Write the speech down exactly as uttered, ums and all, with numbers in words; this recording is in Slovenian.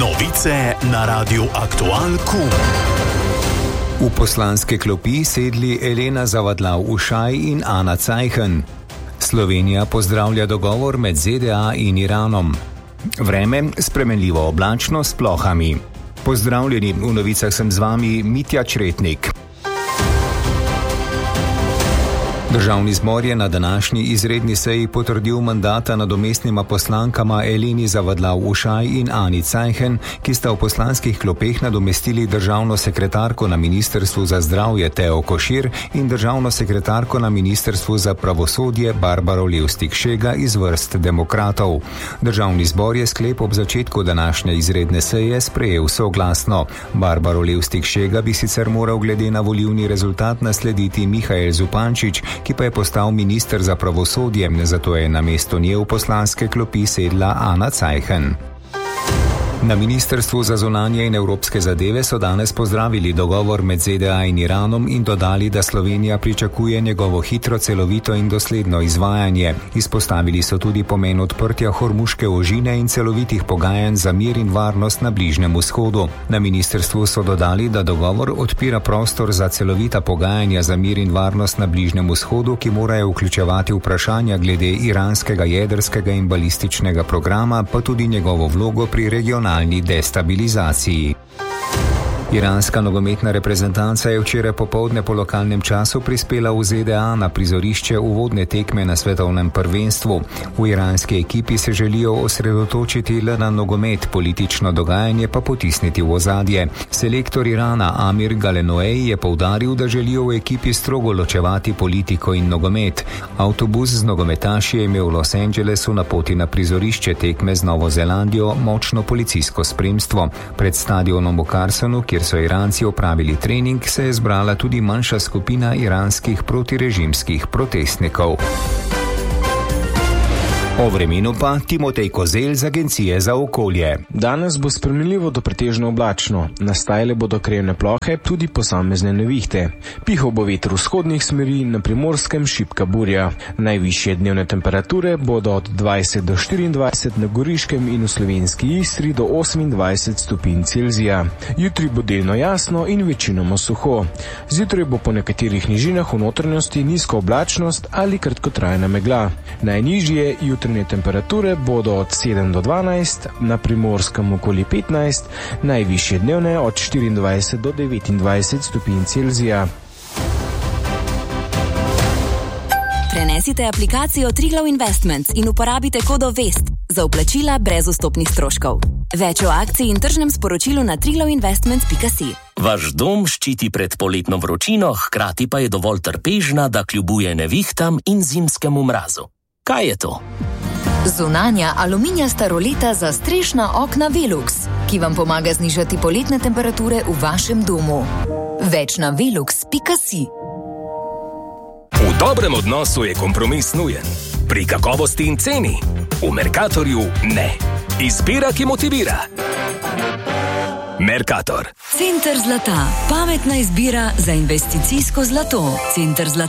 Novice na Radiu Aktual Kum. V poslanske klopi sedli Elena Zavadlav-Ušaj in Ana Cajhen. Slovenija pozdravlja dogovor med Z D A in Iranom. Vreme spremenljivo oblačno s plohami. Pozdravljeni, v novicah sem z vami Mitja Čretnik. Državni zbor je na današnji izredni seji potrdil mandata nadomestnima poslankama Eleni Zavadlav-Ušaj in Ani Cajhen, ki sta v poslanskih klopeh nadomestili državno sekretarko na Ministrstvu za zdravje Teo Košir in državno sekretarko na Ministrstvu za pravosodje Barbaro Levstik-Šega iz vrst demokratov. Državni zbor je sklep ob začetku današnje izredne seje sprejel soglasno. Barbaro Levstik-Šega bi sicer moral glede na volilni rezultat naslediti Mihael Zupančič, ki pa je postal minister za pravosodje, zato je na mesto nje v poslanske klopi sedla Ana Cajhen. Na Ministrstvu za zunanje in evropske zadeve so danes pozdravili dogovor med Z D A in Iranom in dodali, da Slovenija pričakuje njegovo hitro, celovito in dosledno izvajanje. Izpostavili so tudi pomen odprtja Hormuške ožine in celovitih pogajanj za mir in varnost na Bližnjem vzhodu. Na ministrstvu so dodali, da dogovor odpira prostor za celovita pogajanja za mir in varnost na Bližnjem vzhodu, ki morajo vključevati vprašanja glede iranskega jedrskega in balističnega programa, pa tudi njegovo vlogo pri regionalnosti destabilizaciji. Iranska nogometna reprezentanca je včeraj popoldne po lokalnem času prispela v Z D A na prizorišče uvodne tekme na svetovnem prvenstvu. V iranski ekipi se želijo osredotočiti le na nogomet, politično dogajanje pa potisniti v ozadje. Selektor Irana Amir Galenoej je poudaril, da želijo v ekipi strogo ločevati politiko in nogomet. Avtobus z nogometaši je imel v Los Angelesu na poti na prizorišče tekme z Novo Zelandijo močno policijsko spremstvo. Pred stadionom v Carsonu, kjer so Iranci opravili trening, se je zbrala tudi manjša skupina iranskih protirežimskih protestnikov. O vremenu pa Timotej Kozelj z Agencije za okolje. Danes bo spremenljivo do pretežno oblačno. Nastajale bodo krajevne plohe, tudi posamezne nevihte. Pihal bo veter vzhodnih smeri, na Primorskem šibka burja. Najvišje dnevne temperature bodo od dvajset do štiriindvajset na Goriškem in v slovenski Istri do osemindvajset stopinj Celzija. Jutri bo delno jasno in večinoma suho. Zjutraj bo po nekaterih nižinah v notranjosti nizko oblačnost ali kratkotrajna megla. Najnižje jutranje temperature bodo od sedem do dvanajst, na Primorskem okoli petnajst, najvišje dnevne od štiriindvajset do devetindvajset stopinj Celzija. Prenesite aplikacijo Triglav Investments in uporabite kodo VEST za vplačila brez vstopnih stroškov. Več o akciji in tržnem sporočilu na triglav investments pika si. Vaš dom ščiti pred poletno vročino, hkrati pa je dovolj trpežna, da kljubuje nevihtam in zimskemu mrazu. Kaj je to? Zunanja aluminijasta roleta za strešna okna Velux, ki vam pomaga znižati poletne temperature v vašem domu. Več na velux pika si. V dobrem odnosu je kompromis nujen. Pri kakovosti in ceni. V Mercatorju ne. Izbira, ki motivira. Mercator. Center zlata. Pametna izbira za investicijsko zlato. Center zlata.